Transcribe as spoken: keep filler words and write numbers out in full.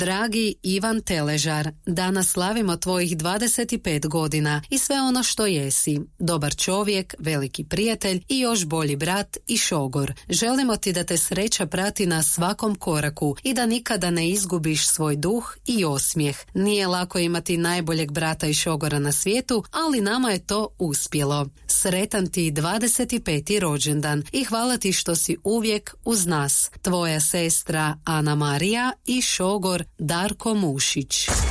Dragi Ivan Teležar, danas slavimo tvojih dvadeset pet godina i sve ono što jesi. Dobar čovjek, veliki prijatelj i još bolji brat i šogor. Želimo ti da te sreća prati na svakom koraku i da nikada ne izgubiš svoj duh i osmijeh. Nije lako imati najboljeg brata i šogora na svijetu, ali nama je to uspjelo. Sretan ti dvadeset peti rođendan i hvala ti što si uvijek uz nas. Tvoja sestra Ana Marija i šogor Darko Mušić.